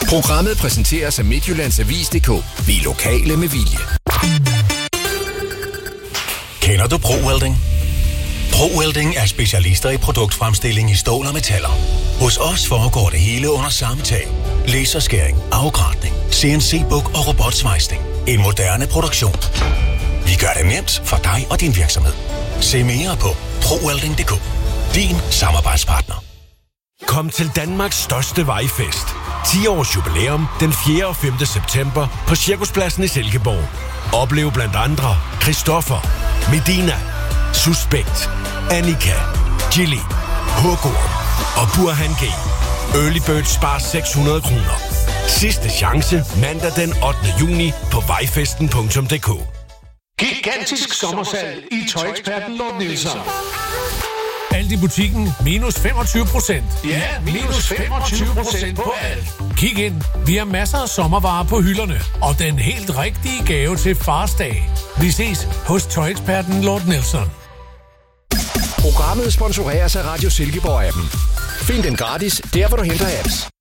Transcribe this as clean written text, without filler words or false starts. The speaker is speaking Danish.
Programmet præsenteres af Midtjyllandsavis.dk. Vi er lokale med vilje. Kender du ProWelding? ProWelding er specialister i produktfremstilling i stål og metaller. Hos os foregår det hele under samme tag. Laserskæring, afgratning, CNC-bug og robotsvejsning. En moderne produktion. Vi gør det nemt for dig og din virksomhed. Se mere på ProWelding.dk. Din samarbejdspartner. Kom til Danmarks største vejfest. 10 års jubilæum den 4. og 5. september på Cirkuspladsen i Silkeborg. Oplev blandt andre Christoffer, Medina, Suspekt, Annika, Gilly, Hugorm og Burhan G. Early Bird spar 600 kroner. Sidste chance mandag den 8. juni på vejfesten.dk. Gigantisk sommersalg i Tøjeksperten Lord Nielsen. Alt i butikken minus 25%. Ja, minus 25% på alt. Kig ind. Vi har masser af sommervarer på hylderne. Og den helt rigtige gave til farsdag. Vi ses hos Tøjeksperten Lord Nielsen. Programmet sponsoreres af Radio Silkeborg-appen. Find den gratis, der hvor du henter apps.